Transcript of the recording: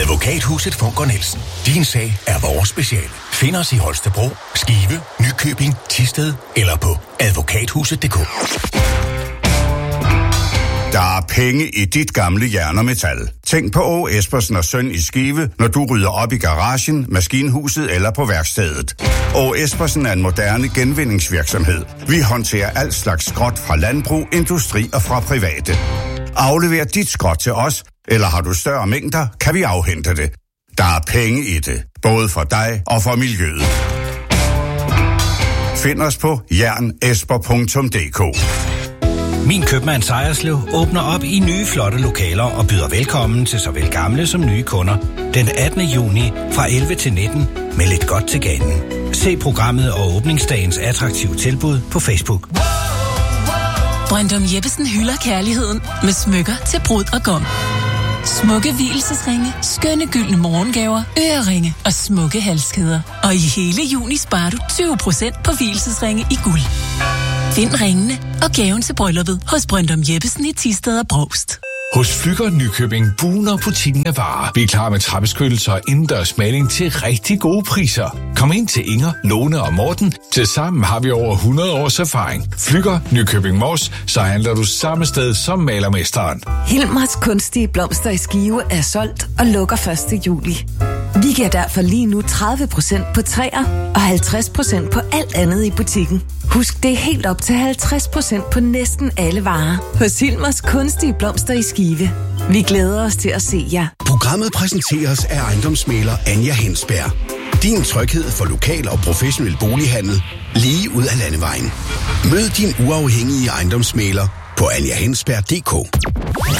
Advokathuset Funk & Nielsen. Din sag er vores speciale. Find os i Holstebro, Skive, Nykøbing, Thisted eller på advokathuset.dk. Der er penge i dit gamle jern og metal. Tænk på Åge Espersen og Søn i Skive, når du rydder op i garagen, maskinhuset eller på værkstedet. Åge Espersen er en moderne genvindingsvirksomhed. Vi håndterer alt slags skrot fra landbrug, industri og fra private. Aflever dit skrot til os, eller har du større mængder, kan vi afhente det. Der er penge i det, både for dig og for miljøet. Find os på jernesper.dk. Min købmand Sejerslev åbner op i nye flotte lokaler og byder velkommen til såvel gamle som nye kunder den 18. juni fra 11 til 19 med lidt godt til ganen. Se programmet og åbningsdagens attraktive tilbud på Facebook. Brøndum Jeppesen hylder kærligheden med smykker til brud og gom. Smukke vielsesringe, skønne gyldne morgengaver, øreringe og smukke halskæder. Og i hele juni sparer du 20% på vielsesringe i guld. Find ringene og gaven til brylluppet hos Brøndum Jeppesen i Thisted og Brovst. Hos Flügger Nykøbing buner butikken af varer. Vi er klar med trappeskyttelser og indendørs maling til rigtig gode priser. Kom ind til Inger, Lone og Morten. Tilsammen har vi over 100 års erfaring. Flügger Nykøbing Mors, så handler du samme sted som malermesteren. Hilmars kunstige blomster i Skive er solgt og lukker 1. juli. Vi giver derfor lige nu 30% på træer og 50% på alt andet i butikken. Husk, det er helt op til 50% på næsten alle varer hos Hilmars kunstige blomster i Skive. Vi glæder os til at se jer. Programmet præsenteres af ejendomsmægler Anja Hensberg. Din tryghed for lokal og professionel bolighandel lige ud af landevejen. Mød din uafhængige ejendomsmægler på anjahensberg.dk.